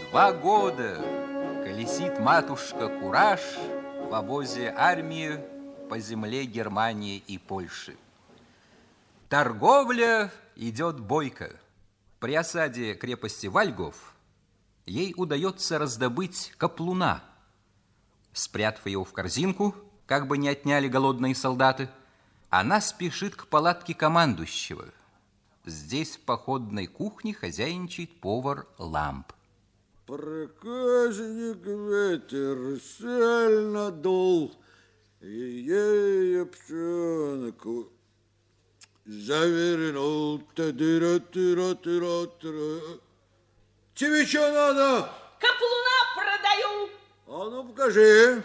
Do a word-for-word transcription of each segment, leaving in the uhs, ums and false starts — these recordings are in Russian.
Два года колесит матушка Кураж в обозе армии по земле Германии и Польши. Торговля идет бойко. При осаде крепости Вальгов ей удается раздобыть каплуна. Спрятав его в корзинку, как бы не отняли голодные солдаты, она спешит к палатке командующего. Здесь в походной кухне хозяйничает повар Ламп. Проказник ветер сильно дул, и ей пченку завернул. Тебе что надо? Каплуна продаю. А ну покажи.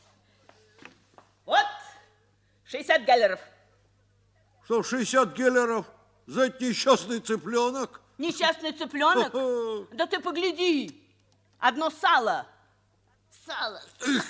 Вот шестьдесят галлеров. Что, шестьдесят геллеров за этот несчастный цыпленок? Несчастный цыпленок? Да ты погляди. Одно сало. Сало.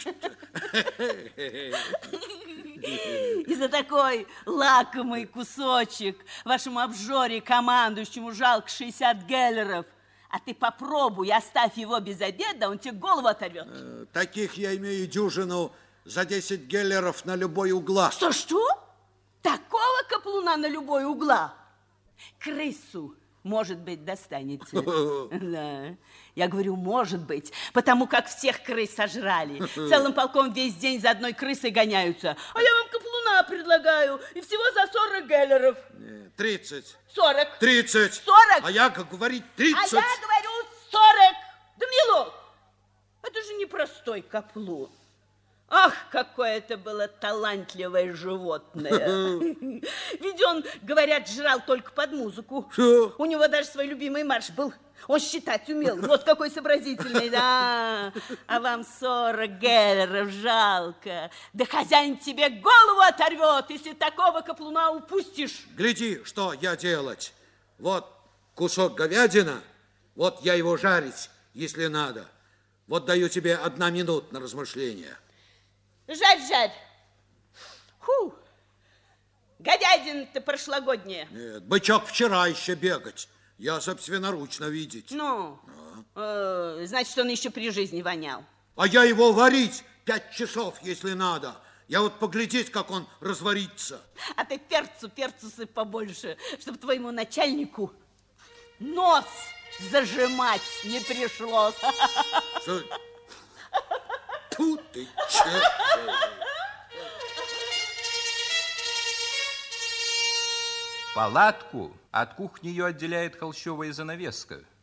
И за такой лакомый кусочек вашему обжоре командующему жалко шестьдесят геллеров. А ты попробуй, оставь его без обеда, он тебе голову оторвет. Э, таких я имею дюжину за десять геллеров на любой угла. Что-что? Такого каплуна на любой угла? Крысу, может быть, достанете. Да. Я говорю, может быть, потому как всех крыс сожрали. Целым полком весь день за одной крысой гоняются. А я вам каплуна предлагаю, и всего за сорок геллеров. Тридцать. Сорок. Тридцать. Сорок. А я, как говорить, тридцать. А я говорю, сорок. Да, милок, это же непростой каплун. Ах, какое это было талантливое животное. Ведь он, говорят, жрал только под музыку. Что? У него даже свой любимый марш был. Он считать умел. Вот какой сообразительный, да. А вам сорок геллеров жалко. Да хозяин тебе голову оторвет, если такого каплуна упустишь. Гляди, что я делать. Вот кусок говядина, вот я его жарить, если надо. Вот даю тебе одна минута на размышление. Жарь, жарь. Фу. Говядина-то прошлогодняя. Нет, бычок вчера еще бегать. Я собственноручно видеть. Ну, э, значит, он еще при жизни вонял. А я его варить пять часов, если надо. Я вот поглядеть, как он разварится. А ты перцу, перцу сыпь побольше, чтобы твоему начальнику нос зажимать не пришлось. Что? Тьфу ты, черт! Палатку от кухни ее отделяет холщовая занавеска.